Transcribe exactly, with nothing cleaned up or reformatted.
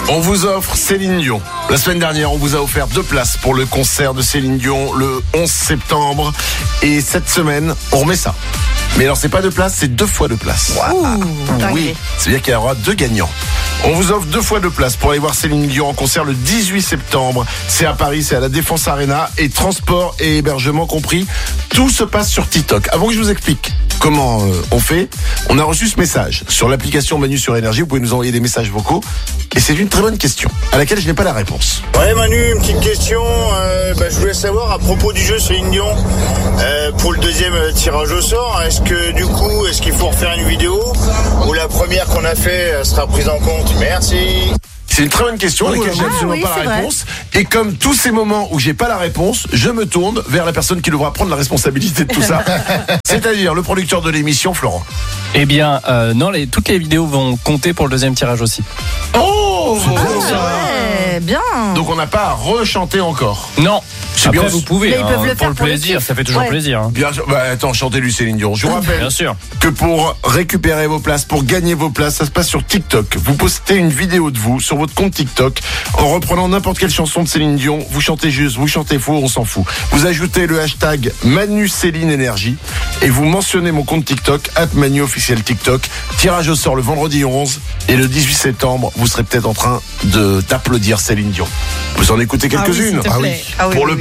On vous offre Céline Dion. La semaine dernière, on vous a offert deux places pour le concert de Céline Dion le onze septembre. Et cette semaine, on remet ça. Mais alors, c'est pas deux places, c'est deux fois deux places. Ouh, oui, c'est-à-dire qu'il y aura deux gagnants. On vous offre deux fois deux places pour aller voir Céline Dion en concert le dix-huit septembre. C'est à Paris, c'est à la Défense Arena. Et transport et hébergement compris. Tout se passe sur TikTok. Avant que je vous explique comment euh, on fait, on a reçu ce message sur l'application Manu sur Énergie. Vous pouvez nous envoyer des messages vocaux. Et c'est une très bonne question à laquelle je n'ai pas la réponse. Ouais Manu, une petite question. Euh, bah, je voulais savoir à propos du jeu Céline Dion euh, pour le deuxième tirage au sort. Est-ce que du coup, est-ce qu'il faut refaire une vidéo ou la première qu'on a fait sera prise en compte? Merci. C'est une très bonne question à laquelle j'ai Ah, absolument oui, pas c'est la réponse. Et comme tous ces moments où j'ai pas la réponse, je me tourne vers la personne qui devra prendre la responsabilité de tout ça. C'est-à-dire le producteur de l'émission, Florent. Eh bien, euh, non, les, toutes les vidéos vont compter pour le deuxième tirage aussi. Oh, c'est bon, ça. Ouais, bien. Donc on n'a pas à rechanter encore. Non, C'est après bien. vous pouvez, Mais ils hein, peuvent le pour faire le pour le plaisir, kiff. ça fait toujours Ouais. plaisir. Hein. Bien sûr. Bah attends, chantez-lui Céline Dion. Je vous rappelle Bien sûr. que pour récupérer vos places, pour gagner vos places, ça se passe sur TikTok. Vous postez une vidéo de vous sur votre compte TikTok en reprenant n'importe quelle chanson de Céline Dion. Vous chantez juste, vous chantez faux, on s'en fout. Vous ajoutez le hashtag Manu Céline Énergie et vous mentionnez mon compte TikTok at Manu officiel TikTok. Tirage au sort le vendredi onze et le dix-huit septembre, vous serez peut-être en train de d'applaudir Céline Dion. Vous en écoutez quelques-unes. Ah oui, s'il te plaît. Ah oui, Pour oui, le oui.